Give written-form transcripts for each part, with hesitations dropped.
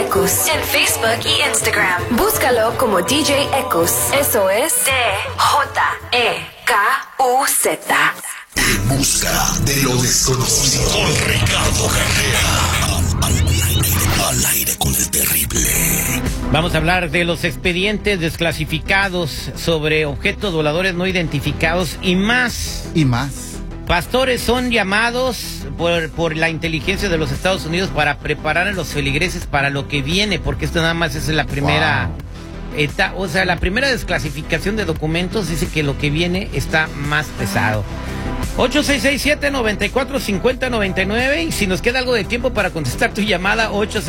Ekus en Facebook y Instagram. Búscalo como DJ Ekus. Eso es DJEKUZ. En busca de lo desconocido. Con Ricardo Carrera. Al aire con el terrible. Vamos a hablar de los expedientes desclasificados sobre objetos voladores no identificados y más. Pastores son llamados por la inteligencia de los Estados Unidos para preparar a los feligreses para lo que viene, porque esto nada más es la primera etapa, o sea, la primera desclasificación de documentos dice que lo que viene está más pesado. 8667-945099 y si nos queda algo de tiempo para contestar tu llamada,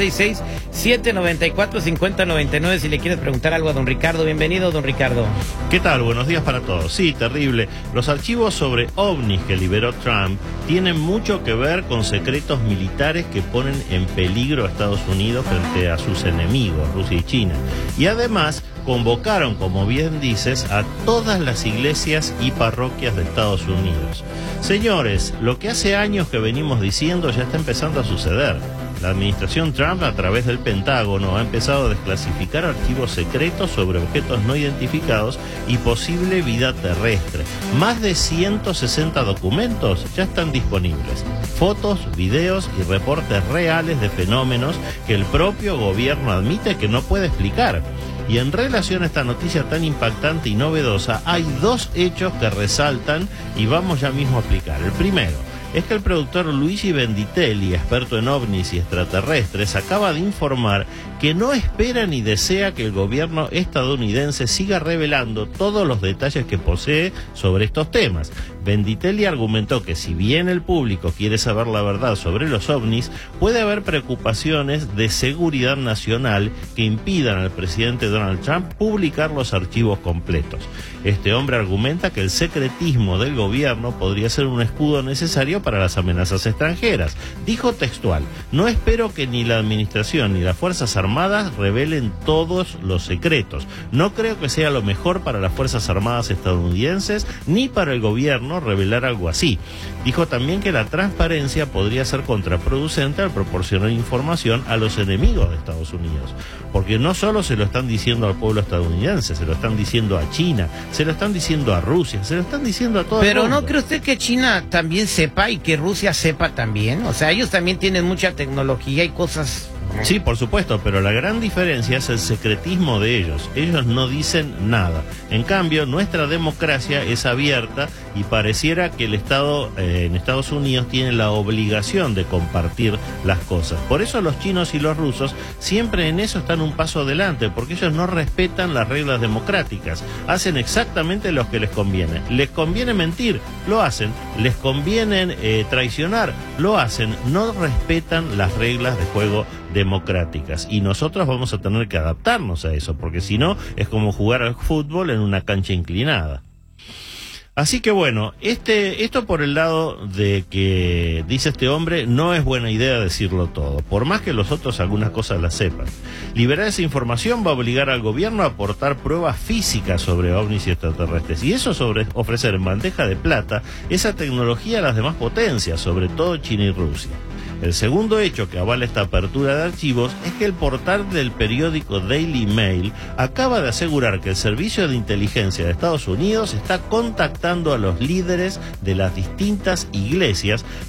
8667-945099 si le quieres preguntar algo a don Ricardo. Bienvenido, don Ricardo. ¿Qué tal? Buenos días para todos. Sí, terrible. Los archivos sobre ovnis que liberó Trump tienen mucho que ver con secretos militares que ponen en peligro a Estados Unidos frente a sus enemigos, Rusia y China. Y además convocaron, como bien dices, a todas las iglesias y parroquias de Estados Unidos. Señores, lo que hace años que venimos diciendo ya está empezando a suceder. La administración Trump, a través del Pentágono, ha empezado a desclasificar archivos secretos sobre objetos no identificados y posible vida terrestre. Más de 160 documentos ya están disponibles. Fotos, videos y reportes reales de fenómenos que el propio gobierno admite que no puede explicar. Y en relación a esta noticia tan impactante y novedosa, hay dos hechos que resaltan y vamos ya mismo a explicar. El primero es que el productor Luigi Venditelli, experto en ovnis y extraterrestres, acaba de informar que no espera ni desea que el gobierno estadounidense siga revelando todos los detalles que posee sobre estos temas. Venditelli argumentó que si bien el público quiere saber la verdad sobre los ovnis, puede haber preocupaciones de seguridad nacional que impidan al presidente Donald Trump publicar los archivos completos. Este hombre argumenta que el secretismo del gobierno podría ser un escudo necesario para las amenazas extranjeras. Dijo textual: "No espero que ni la administración ni las Fuerzas Armadas revelen todos los secretos. No creo que sea lo mejor para las Fuerzas Armadas estadounidenses ni para el gobierno revelar algo así". Dijo también que la transparencia podría ser contraproducente al proporcionar información a los enemigos de Estados Unidos. Porque no solo se lo están diciendo al pueblo estadounidense, se lo están diciendo a China, se lo están diciendo a Rusia, se lo están diciendo a todo el mundo. Pero ¿no cree usted que China también sepa y que Rusia sepa también? O sea, ellos también tienen mucha tecnología y cosas. Sí, por supuesto, pero la gran diferencia es el secretismo de ellos. Ellos no dicen nada. En cambio, nuestra democracia es abierta y pareciera que el Estado en Estados Unidos tiene la obligación de compartir las cosas. Por eso los chinos y los rusos siempre en eso están un paso adelante, porque ellos no respetan las reglas democráticas. Hacen exactamente lo que les conviene. Les conviene mentir, lo hacen. Les conviene traicionar, lo hacen. No respetan las reglas de juego democráticas y nosotros vamos a tener que adaptarnos a eso, porque si no es como jugar al fútbol en una cancha inclinada. Así que bueno, esto por el lado de que, dice este hombre, no es buena idea decirlo todo, por más que los otros algunas cosas las sepan. Liberar esa información va a obligar al gobierno a aportar pruebas físicas sobre ovnis y extraterrestres, y eso sobre ofrecer en bandeja de plata esa tecnología a las demás potencias, sobre todo China y Rusia. El segundo hecho que avala esta apertura de archivos es que el portal del periódico Daily Mail acaba de asegurar que el Servicio de Inteligencia de Estados Unidos está contactando a los líderes de las distintas iglesias